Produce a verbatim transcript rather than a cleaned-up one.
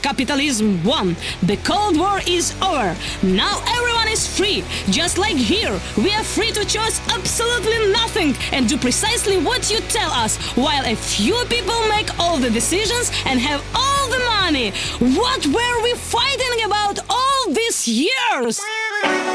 but capitalism won. The Cold War is over. Now everyone is free. Just like here, we are free to choose absolutely nothing and do precisely what you tell us, while a few people make all the decisions and have all the money. What were we fighting about all these years?